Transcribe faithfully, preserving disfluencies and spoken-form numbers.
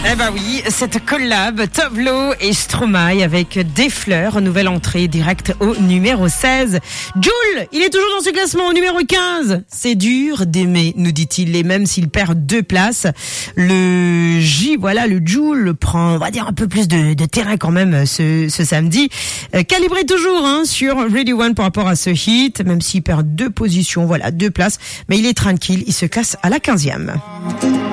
Eh ben oui, cette collab Tableau et Stromae avec Des Fleurs, nouvelle entrée directe au numéro seize. Jul, il est toujours dans ce classement au numéro quinze. C'est dur d'aimer, nous dit-il, et même s'il perd deux places, le J, voilà, le Jul prend, on va dire, un peu plus de, de terrain quand même ce, ce samedi. Euh, calibré toujours hein, sur Radio One par rapport à ce hit, même s'il perd deux positions, voilà, deux places, mais il est tranquille, il se classe à la quinzième.